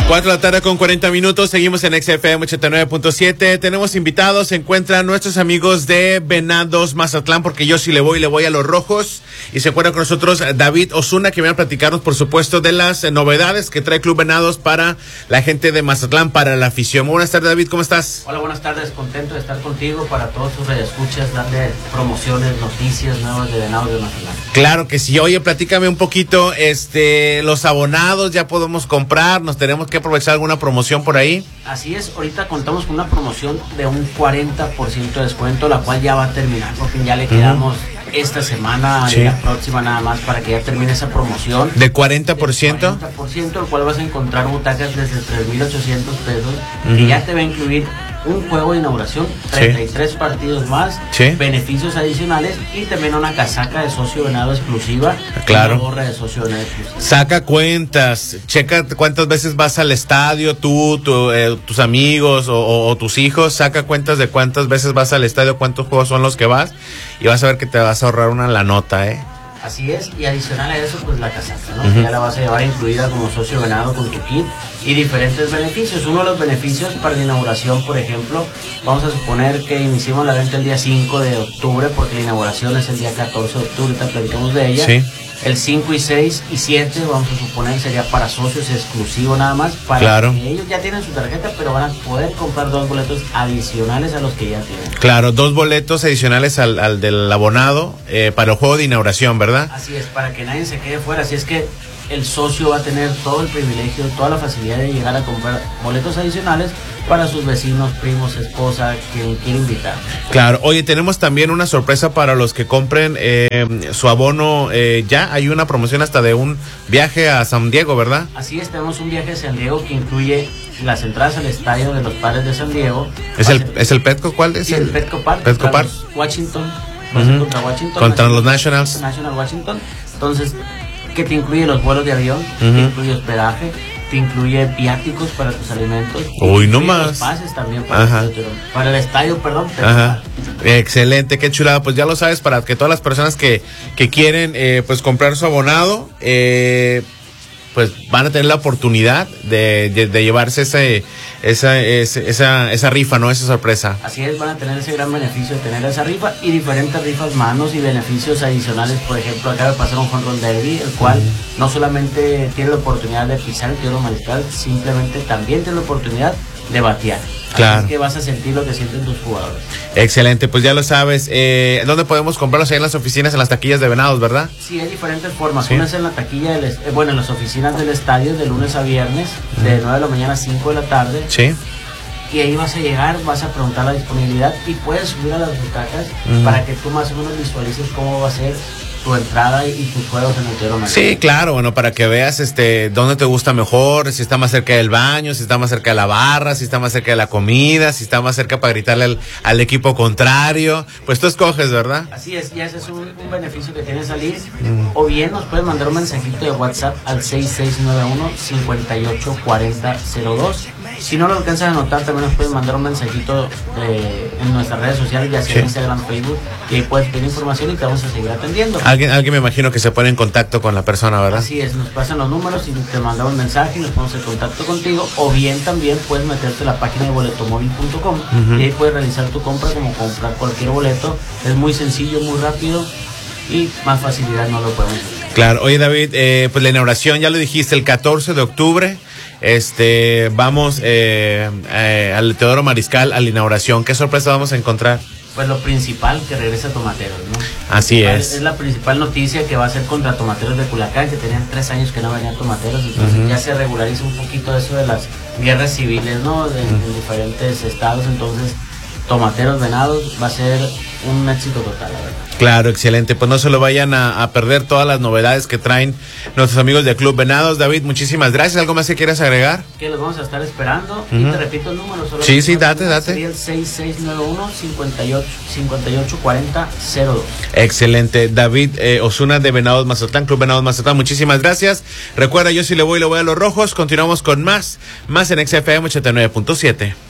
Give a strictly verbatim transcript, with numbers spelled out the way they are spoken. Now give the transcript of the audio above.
Cuatro de la tarde con cuarenta minutos, seguimos en X F M ochenta y nueve punto siete. Tenemos invitados, se encuentran nuestros amigos de Venados Mazatlán, porque yo sí le voy, le voy a los rojos. Y se encuentra con nosotros David Osuna, que viene a platicarnos, por supuesto, de las eh, novedades que trae Club Venados para la gente de Mazatlán, para la afición. Muy buenas tardes, David, ¿cómo estás? Hola, buenas tardes, contento de estar contigo para todos tus radioescuchas, darle promociones, noticias nuevas de Venados de Mazatlán. Claro que sí. Oye, platícame un poquito, este, los abonados ya podemos comprar, nos tenemos que aprovechar alguna promoción por ahí. Así es, ahorita contamos con una promoción de un cuarenta por ciento de descuento, la cual ya va a terminar, porque ya le quedamos uh-huh. esta semana sí. y la próxima nada más para que ya termine esa promoción. ¿De cuarenta por ciento? De cuarenta por ciento, el cual vas a encontrar butacas desde tres mil ochocientos pesos, uh-huh. que ya te va a incluir un juego de inauguración, treinta y tres sí. partidos más, sí. beneficios adicionales y también una casaca de socio venado exclusiva. Claro. Una gorra de socio venado exclusiva. Saca cuentas, checa cuántas veces vas al estadio, tú, tu, eh, tus amigos o, o, o tus hijos, saca cuentas de cuántas veces vas al estadio, cuántos juegos son los que vas y vas a ver que te vas a ahorrar una la nota, ¿eh? Así es, y adicional a eso, pues la casaca, ¿no? Uh-huh. Que ya la vas a llevar incluida como socio venado con tu kit y diferentes beneficios. Uno de los beneficios para la inauguración, por ejemplo, vamos a suponer que iniciamos la venta el día cinco de octubre, porque la inauguración es el día catorce de octubre, ahorita platicamos de ella. Sí. El cinco y seis y siete, vamos a suponer, sería para socios exclusivo nada más, para claro. que ellos ya tienen su tarjeta, pero van a poder comprar dos boletos adicionales a los que ya tienen. Claro, dos boletos adicionales al, al del abonado eh, para el juego de inauguración, ¿verdad? Así es, para que nadie se quede fuera, así es que el socio va a tener todo el privilegio, toda la facilidad de llegar a comprar boletos adicionales para sus vecinos, primos, esposa, quien quiera invitar. Claro, oye, tenemos también una sorpresa para los que compren eh, su abono, eh, ya hay una promoción hasta de un viaje a San Diego, ¿verdad? Así es, tenemos un viaje a San Diego que incluye las entradas al estadio de los Padres de San Diego. ¿Es el, ¿es el Petco? ¿Cuál es? Sí, el, el Petco Park. Petco Park. Washington, uh-huh. contra Washington. Contra National, los Nationals. National Washington. Entonces, que te incluye los vuelos de avión, uh-huh. te incluye hospedaje, te incluye viáticos para tus alimentos. Uy, no más. Los pases también para, el, para el estadio, perdón. Ajá. Excelente, qué chulada. Pues ya lo sabes, para que todas las personas que, que quieren eh, pues comprar su abonado, eh, pues van a tener la oportunidad de, de, de llevarse ese, esa, esa, esa, esa rifa, ¿no? Esa sorpresa. Así es, van a tener ese gran beneficio de tener esa rifa y diferentes rifas manos y beneficios adicionales. Por ejemplo, acaba de pasar un home run derby, el cual uh-huh. no solamente tiene la oportunidad de pisar el tiro mariscal, simplemente también tiene la oportunidad de batear. Claro. Así que vas a sentir lo que sienten tus jugadores. Excelente, pues ya lo sabes. Eh, ¿Dónde podemos comprarlos? Ahí en las oficinas, en las taquillas de Venados, ¿verdad? Sí, hay diferentes formas. ¿Sí? Una es en la taquilla, del, eh, bueno, en las oficinas del estadio, de lunes a viernes, uh-huh. de nueve de la mañana a cinco de la tarde. Sí. Y ahí vas a llegar, vas a preguntar la disponibilidad y puedes subir a las butacas uh-huh. para que tú más o menos visualices cómo va a ser tu entrada y tus juegos en el Toro Mariscal. Sí, claro, bueno, para que veas este dónde te gusta mejor, si está más cerca del baño, si está más cerca de la barra, si está más cerca de la comida, si está más cerca para gritarle al, al equipo contrario, pues tú escoges, ¿verdad? Así es, y ese es un, un beneficio que tienes salir, mm. o bien nos puedes mandar un mensajito de WhatsApp al seis seis nueve uno, cinco ocho cuatro cero cero dos. Si no lo alcanzas a anotar, también nos puedes mandar un mensajito de, en nuestras redes sociales, ya sea sí. Instagram, Facebook, y ahí puedes pedir información y te vamos a seguir atendiendo. Alguien, alguien me imagino que se pone en contacto con la persona, ¿verdad? Así es, nos pasan los números y te mandamos un mensaje y nos ponemos en contacto contigo, o bien también puedes meterte a la página de boletomóvil punto com uh-huh. y ahí puedes realizar tu compra como comprar cualquier boleto. Es muy sencillo, muy rápido y más facilidad no lo podemos hacer. Claro, oye David, eh, pues la inauguración, ya lo dijiste, el catorce de octubre. Este, vamos eh, eh, al Teodoro Mariscal a la inauguración. ¿Qué sorpresa vamos a encontrar? Pues lo principal, que regresa Tomateros, ¿no? Así es. Es la principal noticia que va a ser contra Tomateros de Culiacán, que tenían tres años que no venían Tomateros, entonces uh-huh. ya se regulariza un poquito eso de las guerras civiles, ¿no? De, uh-huh. en diferentes estados, entonces Tomateros Venados va a ser un éxito total, la verdad. Claro, excelente. Pues no se lo vayan a, a perder todas las novedades que traen nuestros amigos de Club Venados. David, muchísimas gracias. ¿Algo más que quieras agregar? Que los vamos a estar esperando. Uh-huh. Y te repito el número. Solo sí, sí, date, date. Sería el seis seis nueve uno, cinco ocho cuatro cero dos. Excelente. David eh, Osuna de Venados Mazatlán, Club Venados Mazatlán. Muchísimas gracias. Recuerda, yo si le voy, le voy a los rojos. Continuamos con más. Más en X F M ochenta y nueve punto siete.